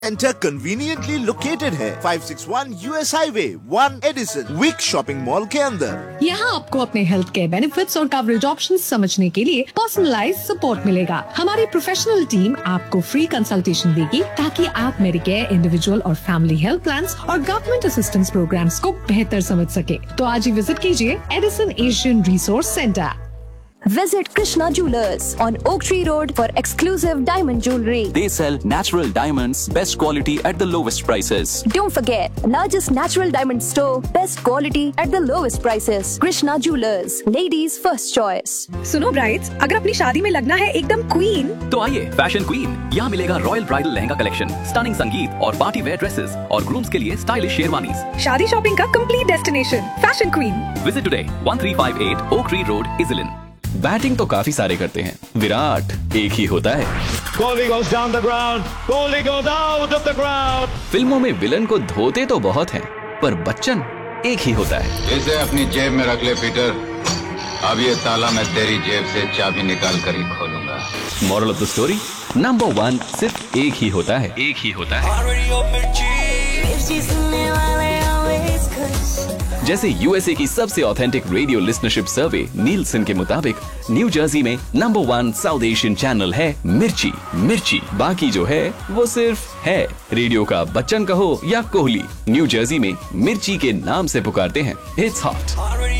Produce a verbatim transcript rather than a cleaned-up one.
Centre conveniently located है five sixty-one U S Highway, one Edison, Wick Shopping Mall के अंदर। यहाँ आपको अपने हेल्थ केयर बेनिफिट्स और कवरेज ऑप्शंस समझने के लिए पर्सनलाइज्ड सपोर्ट मिलेगा। हमारी प्रोफेशनल टीम आपको फ्री कंसल्टेशन देगी ताकि आप मेडिकेयर, इंडिविजुअल और फैमिली हेल्थ प्लान्स और गवर्नमेंट असिस्टेंस प्रोग्राम्स को बेहतर समझ सके। तो आज ही विजिट कीजिए Edison Asian resource centre. Visit Krishna Jewelers on Oak Tree Road for exclusive diamond jewelry. They sell natural diamonds, best quality at the lowest prices. Don't forget, largest natural diamond store, best quality at the lowest prices. Krishna Jewelers, ladies first choice. सुनो brides, अगर अपनी शादी में लगना है एकदम queen, तो आइए फैशन क्वीन। यहाँ मिलेगा royal bridal lehenga collection, stunning संगीत और पार्टी वेयर ड्रेसेस और ग्रूम्स के लिए स्टाइलिश शेरवानीज। शादी शॉपिंग का complete destination, fashion queen. Visit today one three five eight Oak Tree Road, Iselin. Batting तो काफी सारे करते हैं, विराट एक ही होता है। Kohli goes down the ground. Kohli goes out of the ground. फिल्मों में विलन को धोते तो बहुत हैं, पर बच्चन एक ही होता है। इसे अपनी जेब में रख ले पीटर। अब ये ताला मैं तेरी जेब से चाबी निकाल कर ही खोलूंगा। Moral of the story, number one सिर्फ एक ही होता है, एक ही होता है। जैसे यूएसए की सबसे ऑथेंटिक रेडियो लिसनरशिप सर्वे नीलसन के मुताबिक न्यू जर्सी में number one south Asian channel है मिर्ची। मिर्ची बाकी जो है वो सिर्फ है। रेडियो का बच्चन कहो या कोहली, न्यू जर्सी में मिर्ची के नाम से पुकारते हैं। It's hot.